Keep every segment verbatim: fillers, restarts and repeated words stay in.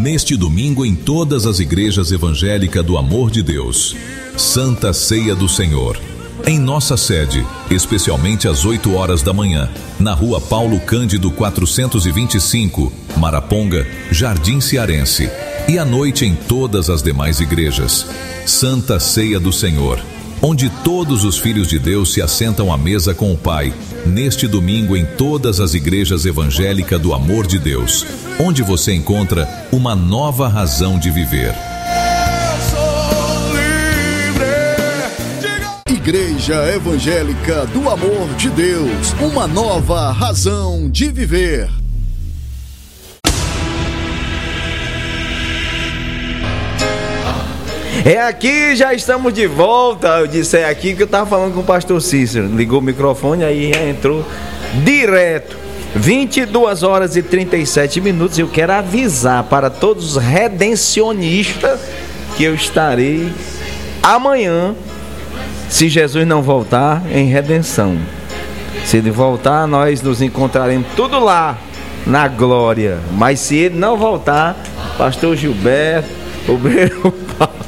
neste domingo em todas as igrejas evangélicas do Amor de Deus. Santa Ceia do Senhor. Em nossa sede, especialmente às oito horas da manhã, na rua Paulo Cândido quatrocentos e vinte e cinco, Maraponga, Jardim Cearense. E à noite em todas as demais igrejas. Santa Ceia do Senhor, onde todos os filhos de Deus se assentam à mesa com o Pai, neste domingo em todas as igrejas evangélicas do Amor de Deus, onde você encontra uma nova razão de viver. Igreja Evangélica do Amor de Deus, uma nova razão de viver. É aqui, já estamos de volta. Eu disse é aqui que eu estava falando com o pastor Cícero. Ligou o microfone, aí já entrou direto. vinte e duas horas e trinta e sete minutos. Eu quero avisar para todos os redencionistas que eu estarei amanhã, se Jesus não voltar, em redenção. Se ele voltar, nós nos encontraremos tudo lá, na glória. Mas se ele não voltar, pastor Gilberto, obreiro Paulo,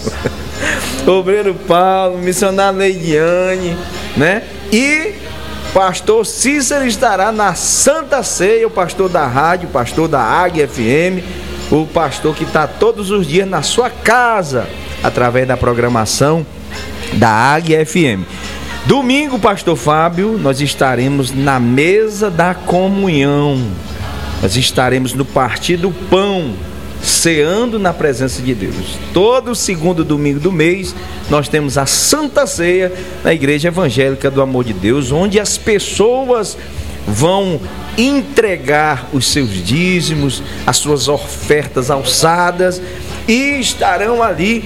obreiro Paulo, missionário Leidiane, né? E pastor Cícero estará na Santa Ceia, o pastor da rádio, o pastor da Águia F M, o pastor que está todos os dias na sua casa, através da programação da Águia F M. Domingo, pastor Fábio, nós estaremos na mesa da comunhão. Nós estaremos no partir do pão, ceando na presença de Deus. Todo segundo domingo do mês, nós temos a Santa Ceia na Igreja Evangélica do Amor de Deus, onde as pessoas vão entregar os seus dízimos, as suas ofertas alçadas, e estarão ali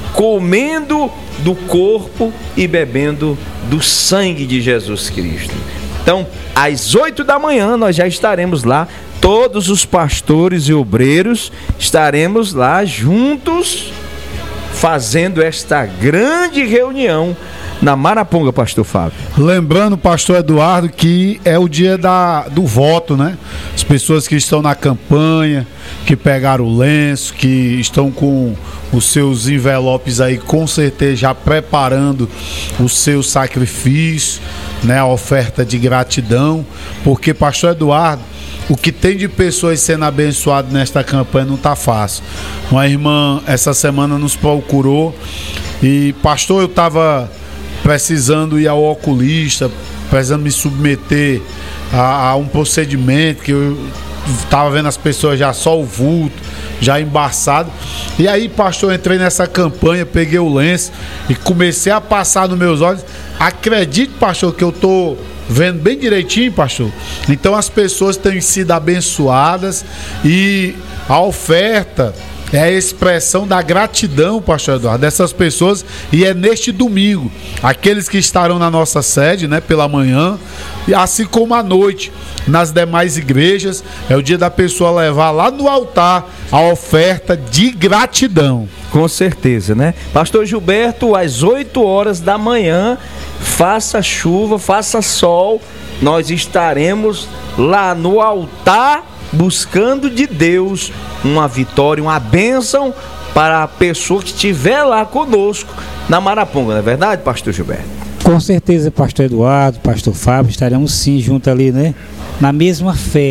comendo do corpo e bebendo do sangue de Jesus Cristo. Então, às oito da manhã, nós já estaremos lá. Todos os pastores e obreiros estaremos lá juntos, fazendo esta grande reunião na Maraponga, pastor Fábio. Lembrando, pastor Eduardo, que é o dia da, do voto, né? As pessoas que estão na campanha, que pegaram o lenço, que estão com os seus envelopes aí, com certeza já preparando o seu sacrifício, né? A oferta de gratidão, porque, pastor Eduardo, o que tem de pessoas sendo abençoadas nesta campanha não está fácil. Uma irmã essa semana nos procurou e, pastor, eu estava precisando ir ao oculista, precisando me submeter a, a um procedimento que eu estava vendo as pessoas já só o vulto, já embaçado. E aí, pastor, eu entrei nessa campanha, peguei o lenço e comecei a passar nos meus olhos. Acredite, pastor, que eu tô vendo bem direitinho, pastor. Então as pessoas têm sido abençoadas e a oferta é a expressão da gratidão, pastor Eduardo, dessas pessoas. E é neste domingo, aqueles que estarão na nossa sede, né, pela manhã, e assim como à noite, nas demais igrejas, é o dia da pessoa levar lá no altar a oferta de gratidão. Com certeza, né? Pastor Gilberto, às oito horas da manhã, faça chuva, faça sol, nós estaremos lá no altar buscando de Deus uma vitória, uma bênção para a pessoa que estiver lá conosco na Maraponga, não é verdade, pastor Gilberto? Com certeza, pastor Eduardo, pastor Fábio, estaremos sim juntos ali, né? Na mesma fé,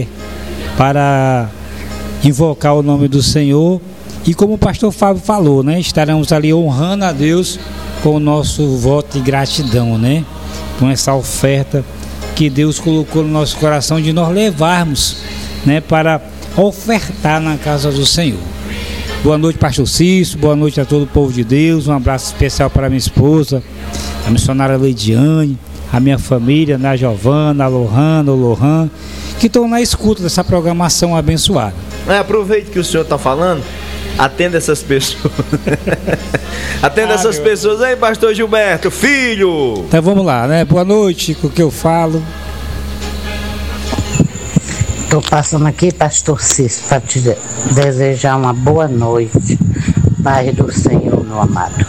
para invocar o nome do Senhor. E como o pastor Fábio falou, né? Estaremos ali honrando a Deus com o nosso voto de gratidão, né? Com essa oferta que Deus colocou no nosso coração de nós levarmos, né? Para ofertar na casa do Senhor. Boa noite, pastor Cícero, boa noite a todo o povo de Deus. Um abraço especial para minha esposa, a missionária Leidiane, a minha família, né? A Giovana, a Lohana, o Lohan, que estão na escuta dessa programação abençoada. É, aproveite que o senhor está falando, atenda essas pessoas. Atenda ah, essas pessoas aí, pastor Gilberto, filho. Então vamos lá, né? Boa noite, com o que eu falo. Estou passando aqui, pastor Cícero, para te desejar uma boa noite. Paz do Senhor, meu amado.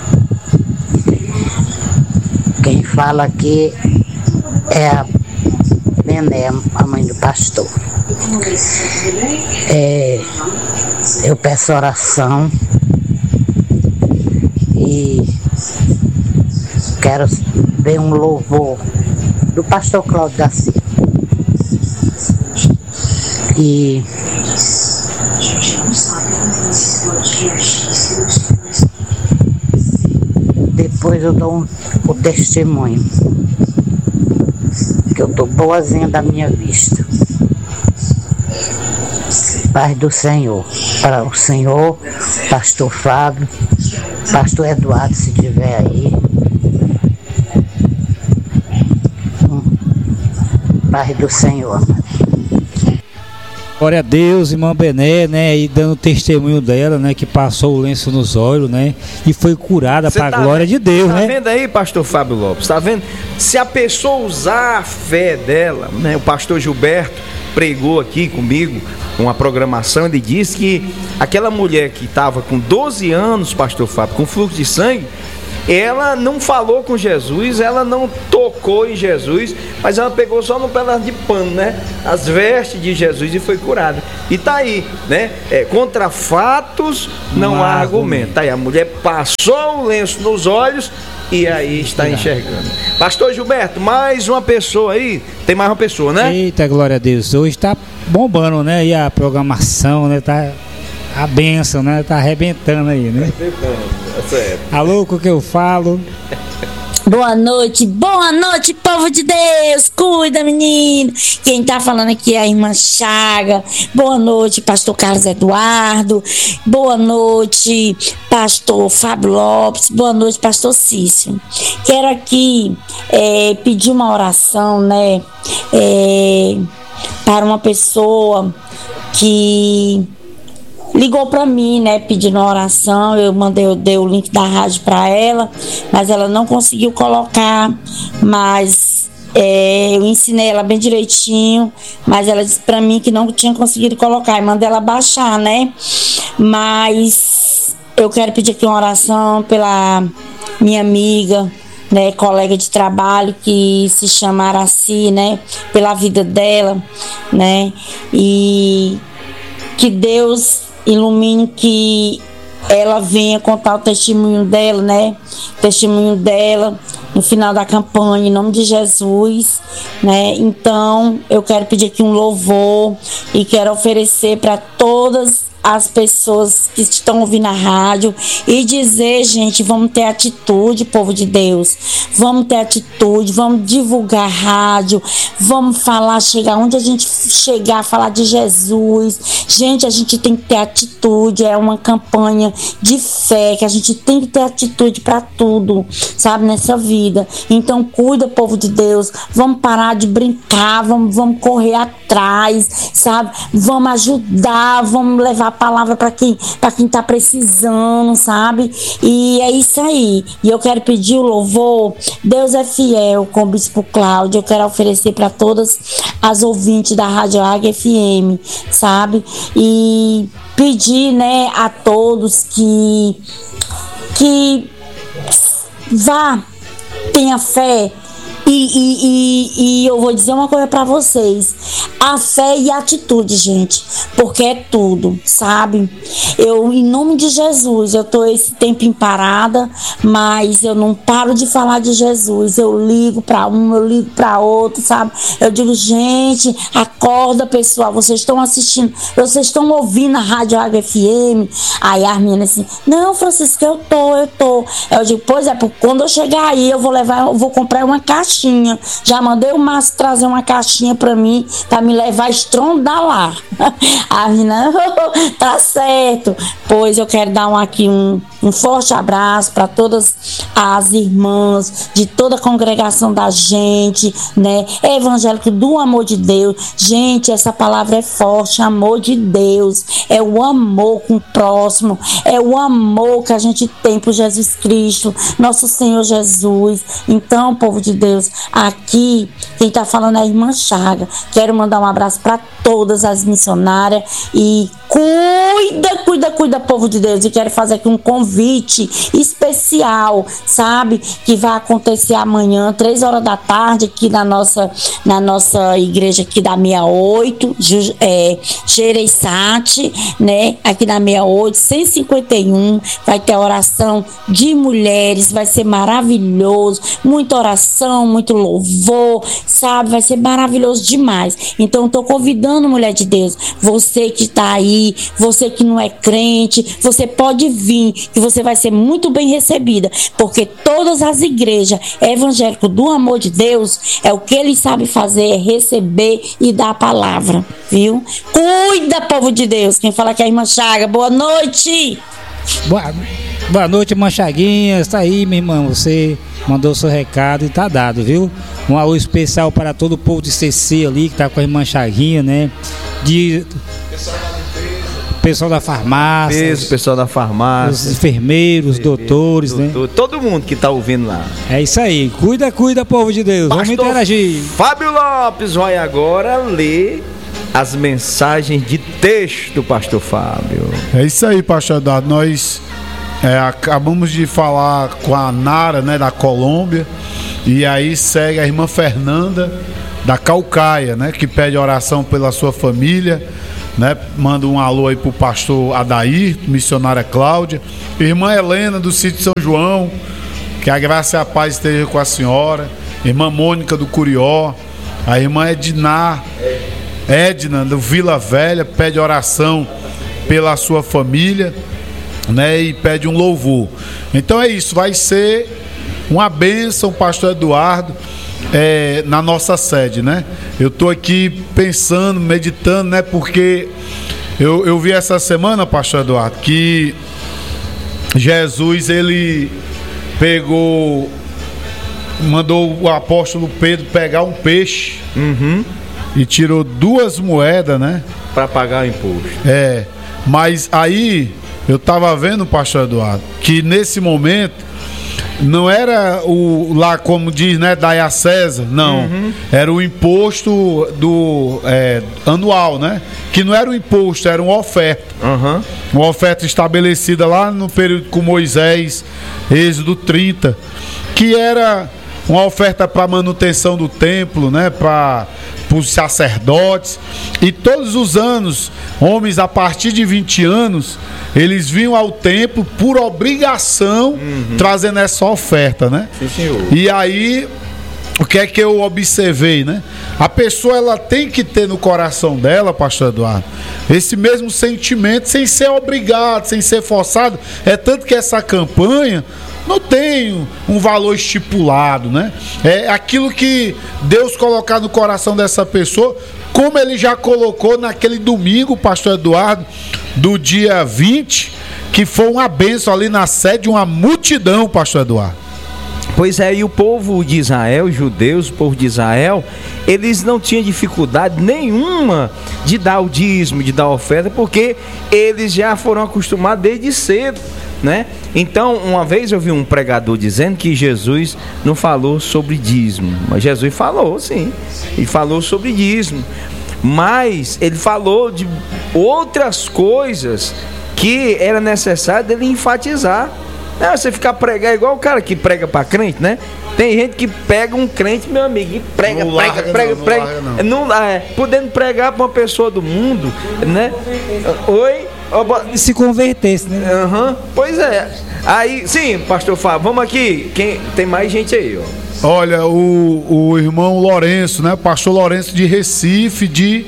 Quem fala aqui é a Bené, a mãe do pastor. É, eu peço oração e quero ver um louvor do pastor Cláudio da Silva. E depois eu dou um, o testemunho que eu tô boazinha da minha vista. Paz do Senhor, para o Senhor, pastor Fábio, pastor Eduardo, se tiver aí. Paz do Senhor. Glória a Deus, irmã Bené, né, e dando testemunho dela, né, que passou o lenço nos olhos, né, e foi curada para a tá glória vendo, de Deus, tá né? Tá vendo aí, pastor Fábio Lopes? Tá vendo? Se a pessoa usar a fé dela, né, o pastor Gilberto pregou aqui comigo uma programação, ele disse que aquela mulher que estava com doze anos, pastor Fábio, com fluxo de sangue, ela não falou com Jesus, ela não tocou em Jesus, mas ela pegou só no pedaço de pano, né? As vestes de Jesus e foi curada. E tá aí, né? É, contra fatos não, não há argumento. argumento. Tá aí, a mulher passou o lenço nos olhos e aí está enxergando. Pastor Gilberto, mais uma pessoa aí, tem mais uma pessoa, né? Eita, glória a Deus, hoje está bombando, né? E a programação, né? Tá a bênção, né? Tá arrebentando aí, né? Tá certo. Alô, o que eu falo? Boa noite, boa noite, povo de Deus, cuida, menino. Quem tá falando aqui é a irmã Chaga. Boa noite, pastor Carlos Eduardo. Boa noite, pastor Fábio Lopes. Boa noite, pastor Cícero. Quero aqui é, pedir uma oração, né, é, para uma pessoa que ligou para mim, né, pedindo uma oração. Eu mandei, eu dei o link da rádio para ela, mas ela não conseguiu colocar, mas é, eu ensinei ela bem direitinho, mas ela disse para mim que não tinha conseguido colocar, e mandei ela baixar, né, mas eu quero pedir aqui uma oração pela minha amiga, né, colega de trabalho, que se chama Araci, né, pela vida dela, né, e que Deus ilumine, que ela venha contar o testemunho dela, né? Testemunho dela no final da campanha, em nome de Jesus, né? Então, eu quero pedir aqui um louvor e quero oferecer para todas as pessoas que estão ouvindo a rádio e dizer, gente, vamos ter atitude, povo de Deus, vamos ter atitude, vamos divulgar a rádio, vamos falar, chegar onde a gente chegar, falar de Jesus. Gente, a gente tem que ter atitude, é uma campanha de fé, que a gente tem que ter atitude para tudo, sabe, nessa vida. Então cuida, povo de Deus, vamos parar de brincar, vamos, vamos correr atrás, sabe, vamos ajudar, vamos levar a palavra para quem para quem tá precisando, sabe? E é isso aí. E eu quero pedir o louvor Deus é Fiel com o Bispo Cláudio. Eu quero oferecer para todas as ouvintes da Rádio Águia F M, sabe? E pedir, né, a todos que que vá, tenha fé. E, e, e, e eu vou dizer uma coisa pra vocês: a fé e a atitude, gente, porque é tudo, sabe? Eu, em nome de Jesus, eu tô esse tempo em parada, mas eu não paro de falar de Jesus. Eu ligo pra um, eu ligo pra outro, sabe? Eu digo, gente, acorda, pessoal, vocês estão assistindo, vocês estão ouvindo a Rádio Águia F M. Aí as meninas assim, não, Francisco, eu tô, eu tô. Eu digo, pois é, quando eu chegar aí, eu vou levar, eu vou comprar uma caixa. Já mandei o Márcio trazer uma caixinha pra mim, pra me levar estrondar lá. A menina, tá certo. Pois eu quero dar um, aqui um, um forte abraço para todas as irmãs de toda a congregação da gente, né? Evangélico do amor de Deus. Gente, essa palavra é forte, amor de Deus. É o amor com o próximo, é o amor que a gente tem por Jesus Cristo, nosso Senhor Jesus. Então, povo de Deus, aqui quem tá falando é a irmã Chaga. Quero mandar um abraço para todas as missionárias e Cuida, cuida, cuida, povo de Deus. E quero fazer aqui um convite especial, sabe? Que vai acontecer amanhã, três horas da tarde, aqui na nossa, na nossa igreja aqui da sessenta e oito, é, Gereissati, né? Aqui na sessenta e oito, cento e cinquenta e um. Vai ter oração de mulheres, vai ser maravilhoso. Muita oração, muito louvor, sabe? Vai ser maravilhoso demais. Então, eu tô convidando, mulher de Deus, você que tá aí, você que não é crente, você pode vir, que você vai ser muito bem recebida, porque todas as igrejas evangélicas do amor de Deus, é o que eles sabem fazer, é receber e dar a palavra, viu? Cuida, povo de Deus. Quem fala que é a irmã Chaga, boa noite. Boa, boa noite, irmã Chaguinha. Está aí, minha irmã, você mandou seu recado e tá dado, viu? Um alô especial para todo o povo de C C ali, que tá com a irmã Chaguinha, né? De... pessoal da farmácia, Isso, pessoal da farmácia, os enfermeiros, enfermeiros doutores, doutor, né? Todo mundo que tá ouvindo lá. É isso aí. Cuida, cuida, povo de Deus. Pastor Vamos interagir. Fábio Lopes vai agora ler as mensagens de texto do pastor Fábio. É isso aí, pastor Eduardo. Nós é, acabamos de falar com a Nara, né, da Colômbia, e aí segue a irmã Fernanda da Caucaia, né, que pede oração pela sua família, né? Manda um alô aí pro pastor Adair, missionária Cláudia, irmã Helena do sítio São João, que a graça e a paz esteja com a senhora, irmã Mônica do Curió, a irmã Edna, Edna do Vila Velha, pede oração pela sua família, né? E pede um louvor. Então é isso, vai ser uma bênção, pastor Eduardo. É, na nossa sede, né? Eu tô aqui pensando, meditando, né? Porque eu, eu vi essa semana, pastor Eduardo, que Jesus, ele pegou, mandou o apóstolo Pedro pegar um peixe, uhum, e tirou duas moedas, né? Para pagar o imposto. É, mas aí eu tava vendo, pastor Eduardo, que nesse momento não era o lá, como diz, né, dai a César, não, uhum, era o imposto do é, anual, né? Que não era o imposto, era uma oferta, uhum, uma oferta estabelecida lá no período com Moisés, Êxodo trinta, que era uma oferta para manutenção do templo, né? Para os sacerdotes, e todos os anos, homens a partir de vinte anos, eles vinham ao templo por obrigação, uhum, trazendo essa oferta, né? Sim, senhor. E aí, o que é que eu observei, né? A pessoa, ela tem que ter no coração dela, pastor Eduardo, esse mesmo sentimento, sem ser obrigado, sem ser forçado. É tanto que essa campanha não tem um valor estipulado, né? É aquilo que Deus colocar no coração dessa pessoa, como ele já colocou naquele domingo, pastor Eduardo, do dia vinte, que foi uma bênção ali na sede, uma multidão, pastor Eduardo. Pois é, e o povo de Israel, os judeus, o povo de Israel, eles não tinham dificuldade nenhuma de dar o dízimo, de dar a oferta, porque eles já foram acostumados desde cedo, né? Então, uma vez eu vi um pregador dizendo que Jesus não falou sobre dízimo, mas Jesus falou, sim, ele falou sobre dízimo, mas ele falou de outras coisas que era necessário dele enfatizar. Não, você ficar pregar igual o cara que prega pra crente, né? Tem gente que pega um crente, meu amigo, e prega, não prega, larga, prega, não, prega, não prega. Não. Não, é, podendo pregar pra uma pessoa do mundo, né? Oi? Se convertesse, né? Aham, uhum. Pois é. Aí, sim, pastor Fábio, vamos aqui. Quem, tem mais gente aí, ó. Olha, o, o irmão Lourenço, né? Pastor Lourenço de Recife, de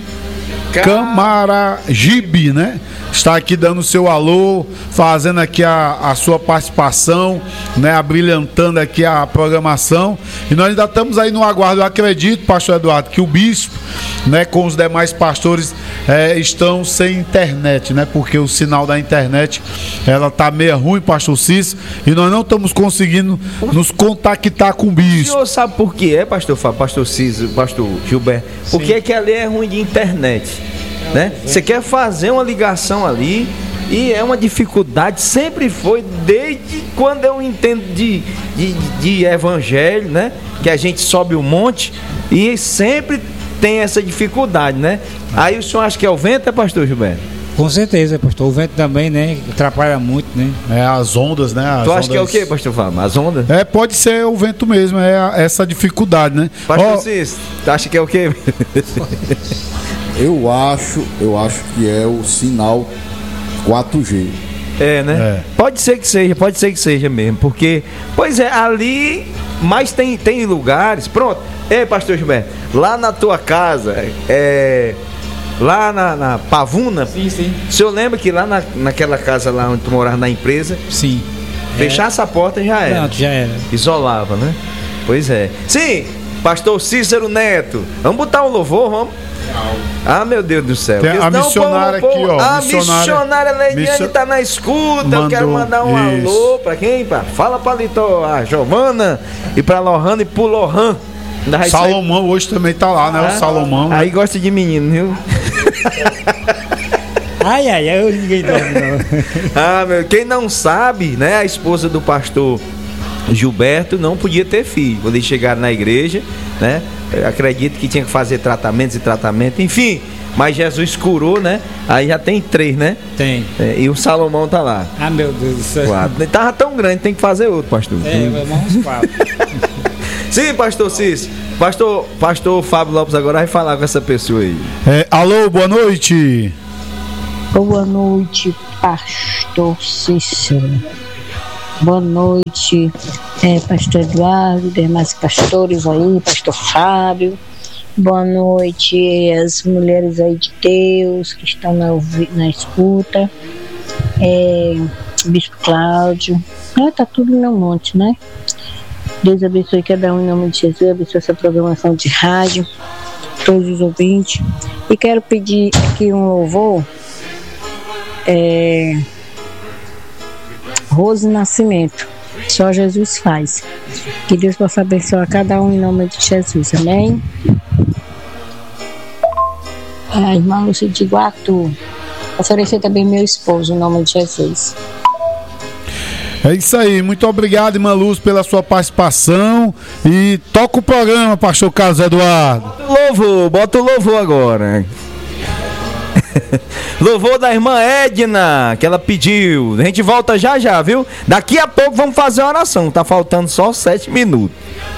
Camaragibe, né? Está aqui dando o seu alô, fazendo aqui a, a sua participação, né? Abrilhantando aqui a programação. E nós ainda estamos aí no aguardo. Eu acredito, pastor Eduardo, que o bispo, né, com os demais pastores, é, estão sem internet, né? Porque o sinal da internet, ela tá meio ruim, pastor Cícero, e nós não estamos conseguindo nos contactar com o bispo. O senhor sabe por que é, pastor Fábio, pastor Cícero, pastor Gilberto? Por que é que ali é ruim de internet? Né? Você quer fazer uma ligação ali e é uma dificuldade, sempre foi, desde quando eu entendo de, de, de evangelho, né? Que a gente sobe o monte e sempre tem essa dificuldade, né? Aí o senhor acha que é o vento, é, pastor Gilberto? Com certeza, pastor. O vento também, né? Atrapalha muito, né? É, as ondas, né? As tu acha ondas... que é o quê, pastor Fábio? As ondas? É, pode ser o vento mesmo, é a- essa dificuldade, né? Pastor Ó, Cis, tu acha que é o quê? Eu acho, eu acho que é o sinal quatro G. É, né? É. Pode ser que seja, pode ser que seja mesmo, porque, pois é, ali, mas tem, tem lugares, pronto. Ei, pastor Gilberto, lá na tua casa, é, lá na, na Pavuna, Sim, sim. o senhor lembra que lá na, naquela casa lá onde tu morava na empresa, Sim. fechasse a porta já era, Pronto, já era. isolava, né? Pois é. Sim, pastor Cícero Neto, vamos botar o louvor, vamos? Ah, meu Deus do céu. Tem a Porque senão, missionária povo, aqui, povo, ó, A missionária- missionária Leidiane missio- tá na escuta. Eu quero Mandou, mandar um isso. alô pra quem? Pra, fala pra Lito, a Giovana, e pra Lohana e pro Lohan. Ainda vai sair- Salomão hoje também tá lá, né? Ah, O Salomão. né? Aí gosta de menino, viu? Ai, ai, ai, eu ninguém dorme, não. Ah, meu, quem não sabe, né? A esposa do pastor Gilberto não podia ter filho. Quando eles chegaram na igreja, né? Eu acredito que tinha que fazer tratamentos e tratamentos, enfim. Mas Jesus curou, né? Aí já tem três, né? Tem. É, e o Salomão tá lá. Ah, meu Deus do céu. Quatro. Ele tava tão grande, tem que fazer outro, pastor. É, vai mais uns quatro. Sim, pastor Cis. Pastor, pastor Fábio Lopes agora vai falar com essa pessoa aí. É, alô, boa noite. Boa noite, pastor Cícero. Boa noite, é, pastor Eduardo, demais pastores aí, pastor Fábio. Boa noite, as mulheres aí de Deus que estão na, ouvi- na escuta. É, Bispo Cláudio. Ah, tá tudo no meu monte, né? Deus abençoe cada um em nome de Jesus, abençoe essa programação de rádio, todos os ouvintes. E quero pedir aqui um louvor. É, Rose Nascimento, só Jesus faz. Que Deus possa abençoar cada um em nome de Jesus, amém? A irmã Lúcia de Iguatu, oferecer também meu esposo em nome de Jesus. É isso aí, muito obrigado, irmã Luz, pela sua participação. E toca o programa, pastor Carlos Eduardo. Bota o louvor, bota o louvor agora. Louvor da irmã Edna, que ela pediu. A gente volta já já, viu? Daqui a pouco vamos fazer a oração. Tá faltando só sete minutos.